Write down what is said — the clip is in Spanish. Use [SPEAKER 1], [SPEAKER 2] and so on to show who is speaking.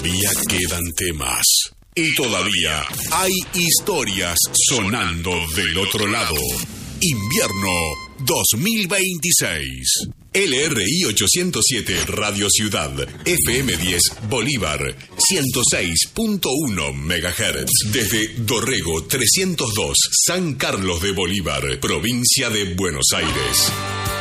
[SPEAKER 1] Todavía quedan temas. Y todavía hay historias sonando del otro lado. Invierno 2026. LRI 807 Radio Ciudad, FM 10 Bolívar, 106.1 MHz. Desde Dorrego 302, San Carlos de Bolívar, provincia de Buenos Aires.